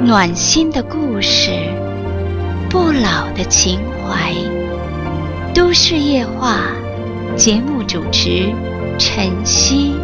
暖心的故事，不老的情怀。都市夜话，节目主持晨曦。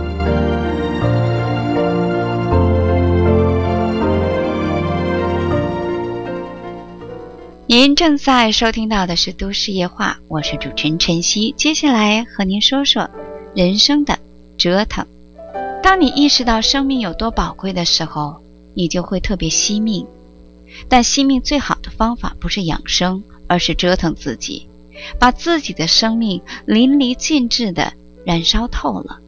您正在收听到的是都市夜话，我是主持人晨曦。接下来和您说说人生的折腾。当你意识到生命有多宝贵的时候，你就会特别惜命。但惜命最好的方法不是养生，而是折腾自己，把自己的生命淋漓尽致地燃烧透了。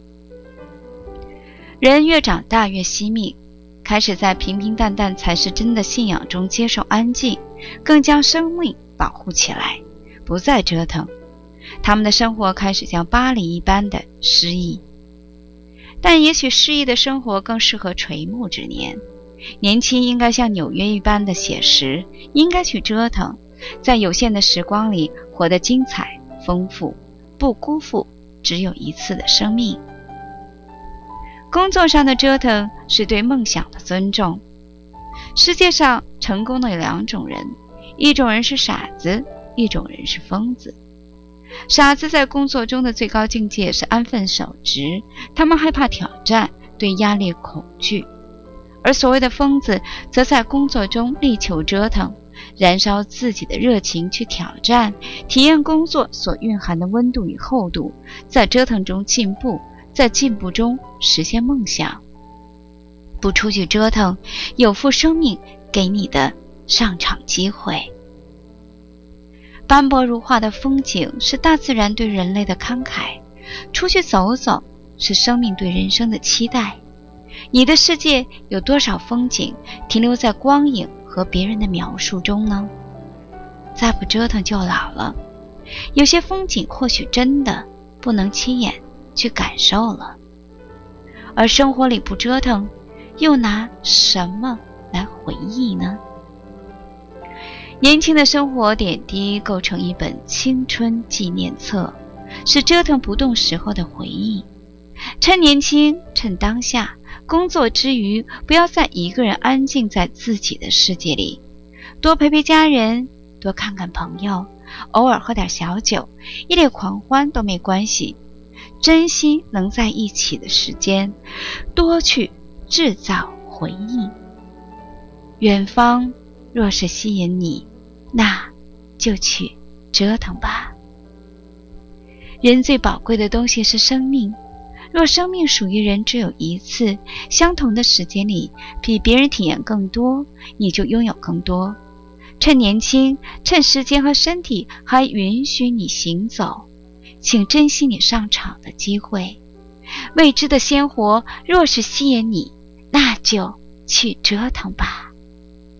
人越长大越惜命，开始在平平淡淡才是真的信仰中接受安静，更将生命保护起来，不再折腾。他们的生活开始像巴黎一般的诗意。但也许诗意的生活更适合垂暮之年。年轻应该像纽约一般的写实，应该去折腾，在有限的时光里活得精彩丰富，不辜负只有一次的生命。工作上的折腾是对梦想的尊重。世界上成功的有两种人，一种人是傻子，一种人是疯子。傻子在工作中的最高境界是安分守职，他们害怕挑战，对压力恐惧。而所谓的疯子则在工作中力求折腾，燃烧自己的热情去挑战，体验工作所蕴含的温度与厚度，在折腾中进步，在进步中实现梦想。不出去折腾，有负生命给你的上场机会。斑驳如画的风景是大自然对人类的慷慨，出去走走是生命对人生的期待。你的世界有多少风景停留在光影和别人的描述中呢？再不折腾就老了。有些风景或许真的不能亲眼去感受了。而生活里不折腾，又拿什么来回忆呢？年轻的生活点滴构成一本青春纪念册，是折腾不动时候的回忆。趁年轻，趁当下，工作之余，不要再一个人安静在自己的世界里，多陪陪家人，多看看朋友，偶尔喝点小酒，一脸狂欢都没关系。珍惜能在一起的时间，多去制造回忆。远方若是吸引你，那就去折腾吧。人最宝贵的东西是生命，若生命属于人只有一次，相同的时间里比别人体验更多，你就拥有更多。趁年轻，趁时间和身体还允许你行走，请珍惜你上场的机会。未知的鲜活若是吸引你，那就去折腾吧。